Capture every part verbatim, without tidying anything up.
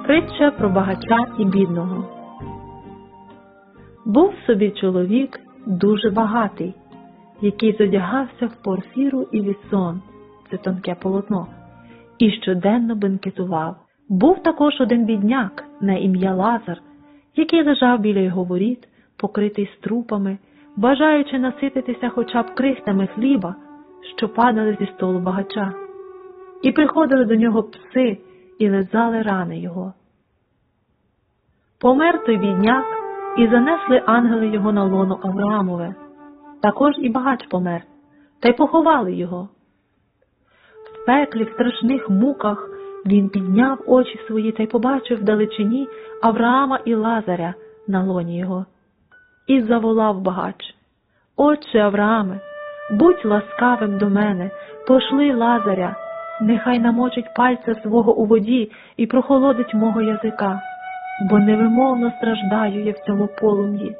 Притча про багача і бідного. Був собі чоловік дуже багатий, який зодягався в порфіру і вісон, це тонке полотно, і щоденно бенкетував. Був також один бідняк на ім'я Лазар, який лежав біля його воріт, покритий струпами, бажаючи насититися хоча б крихтами хліба, що падали зі столу багача. І приходили до нього пси і лизали рани його. Помер той бідняк, і занесли ангели його на лоно Авраамове. Також і багач помер, та й поховали його. В пеклі, в страшних муках, він підняв очі свої та й побачив вдалечині Авраама і Лазаря на лоні його. І заволав багач: «Отче Аврааме, будь ласкавим до мене, пошли Лазаря, нехай намочить пальця свого у воді і прохолодить мого язика, бо невимовно страждаю я в цьому полум'ї».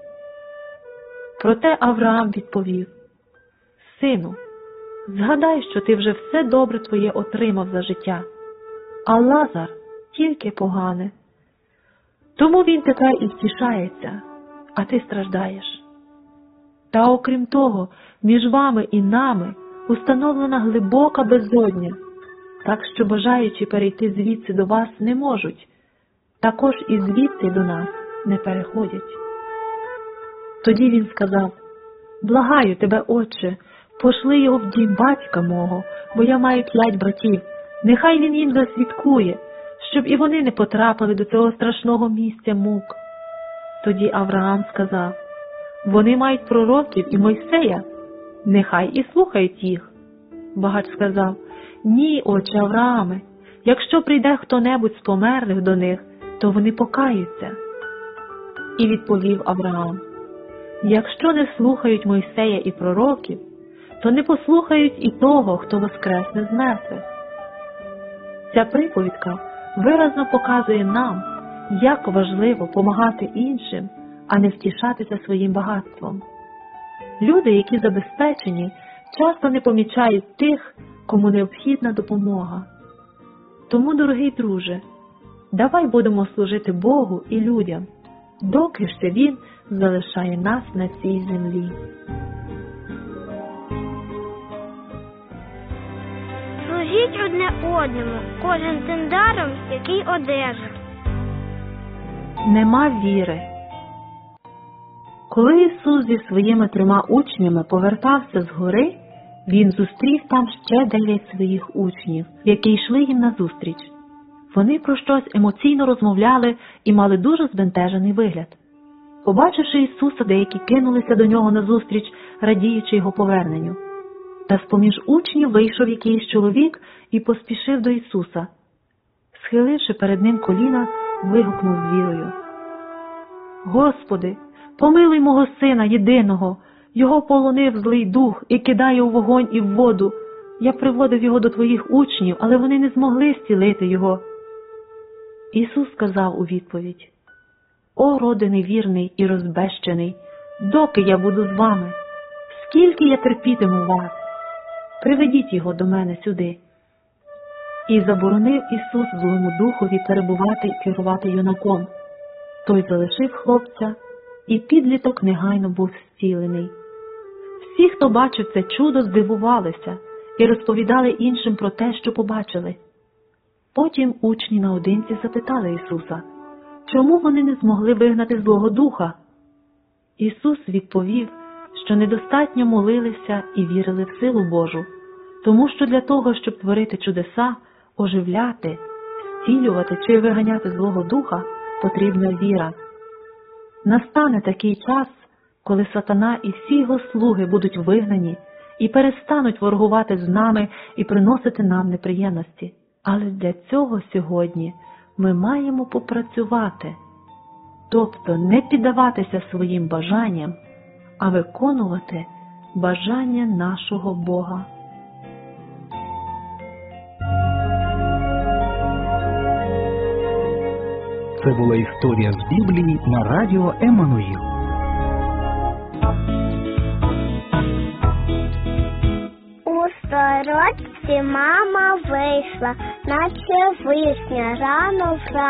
Проте Авраам відповів: «Сину, згадай, що ти вже все добре твоє отримав за життя, а Лазар тільки погане. Тому він тепер і втішається, а ти страждаєш. Та окрім того, між вами і нами установлена глибока безодня, так що бажаючи перейти звідси до вас не можуть, також і звідси до нас не переходять». Тоді він сказав: «Благаю тебе, отче, пошли його в дім батька мого, бо я маю п'ять братів, нехай він їм засвідкує, щоб і вони не потрапили до цього страшного місця мук». Тоді Авраам сказав: «Вони мають пророків і Мойсея, нехай і слухають їх». Багач сказав: «Ні, отче Аврааме, якщо прийде хто-небудь з померлих до них, то вони покаються». І відповів Авраам: «Якщо не слухають Мойсея і пророків, то не послухають і того, хто воскресне з мертвих». Ця приповідка виразно показує нам, як важливо помагати іншим, а не втішатися своїм багатством. Люди, які забезпечені, часто не помічають тих, кому необхідна допомога. Тому, дорогий друже, давай будемо служити Богу і людям, доки ще Він залишає нас на цій землі. Служіть одне одному, кожен тим даром, який одержав. Нема віри. Коли Ісус зі своїми трьома учнями повертався з гори, Він зустрів там ще дев'ять своїх учнів, які йшли їм назустріч. Вони про щось емоційно розмовляли і мали дуже збентежений вигляд. Побачивши Ісуса, деякі кинулися до нього назустріч, радіючи його поверненню. Та з-поміж учнів вийшов якийсь чоловік і поспішив до Ісуса. Схиливши перед ним коліна, вигукнув з вірою: «Господи, помилуй мого сина єдиного, його полонив злий дух і кидає у вогонь і в воду. Я приводив його до твоїх учнів, але вони не змогли зцілити його». Ісус сказав у відповідь: «О, роде невірний і розбещений, доки я буду з вами? Скільки я терпітиму вас? Приведіть його до мене сюди». І заборонив Ісус злому духові перебувати і керувати юнаком. Той залишив хлопця, і підліток негайно був зцілений. Всі, хто бачив це чудо, здивувалися і розповідали іншим про те, що побачили. Потім учні наодинці запитали Ісуса, чому вони не змогли вигнати злого духа. Ісус відповів, що недостатньо молилися і вірили в силу Божу, тому що для того, щоб творити чудеса, оживляти, зцілювати чи виганяти злого духа, потрібна віра. Настане такий час, коли сатана і всі його слуги будуть вигнані і перестануть ворогувати з нами і приносити нам неприємності. Але для цього сьогодні ми маємо попрацювати, тобто не піддаватися своїм бажанням, а виконувати бажання нашого Бога. Це була історія з Біблії на радіо Еммануїл. У сорочці мама вийшла, наче вишня рано вранці.